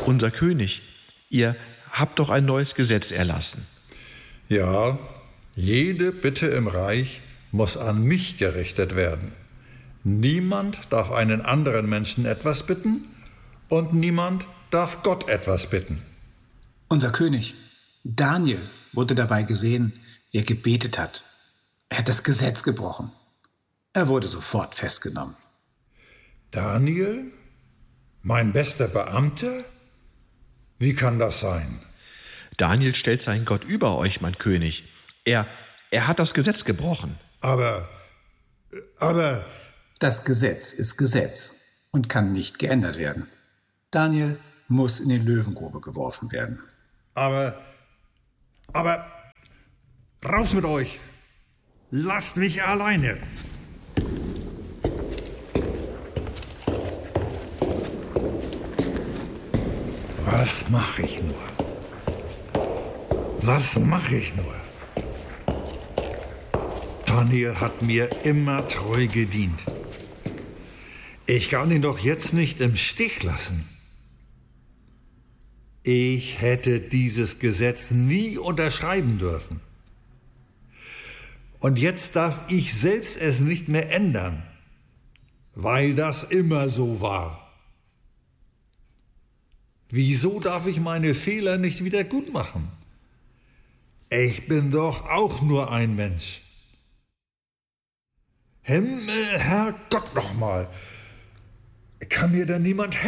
Unser König, ihr habt doch ein neues Gesetz erlassen. Ja, jede Bitte im Reich muss an mich gerichtet werden. Niemand darf einen anderen Menschen etwas bitten und niemand darf Gott etwas bitten. Unser König, Daniel, wurde dabei gesehen, wie er gebetet hat. Er hat das Gesetz gebrochen. Er wurde sofort festgenommen. Daniel? Mein bester Beamter? Wie kann das sein? Daniel stellt seinen Gott über euch, mein König. Er hat das Gesetz gebrochen. Aber... Das Gesetz ist Gesetz und kann nicht geändert werden. Daniel muss in die Löwengrube geworfen werden. Aber... Raus mit euch! Lasst mich alleine! Was mache ich nur? Was mache ich nur? Daniel hat mir immer treu gedient. Ich kann ihn doch jetzt nicht im Stich lassen. Ich hätte dieses Gesetz nie unterschreiben dürfen. Und jetzt darf ich selbst es nicht mehr ändern, weil das immer so war. Wieso darf ich meine Fehler nicht wieder gut machen? Ich bin doch auch nur ein Mensch. Himmel, Herrgott nochmal. Kann mir denn niemand helfen?